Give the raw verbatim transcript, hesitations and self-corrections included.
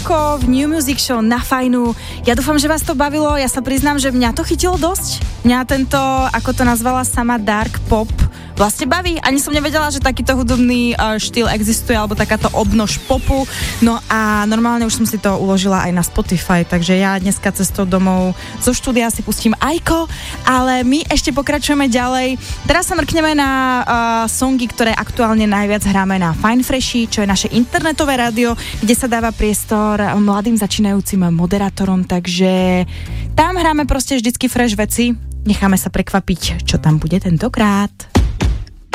Aiko v New Music Show na Fajnu. Ja dúfam, že vás to bavilo. Ja sa priznám, že mňa to chytilo dosť. Mňa tento, ako to nazvala sama, dark pop vlastne baví. Ani som nevedela, že takýto hudobný uh, štýl existuje, alebo takáto obnož popu. No a normálne už som si to uložila aj na Spotify, takže ja dneska cestou domov zo štúdia si pustím Aiko, ale my ešte pokračujeme ďalej. Teraz sa mrkneme na uh, songy, ktoré aktuálne najviac hráme na Fine Freshi, čo je naše internetové rádio, kde sa dáva priestor mladým začínajúcim moderátorom, takže tam hráme proste vždycky fresh veci. Necháme sa prekvapiť, čo tam bude tentokrát.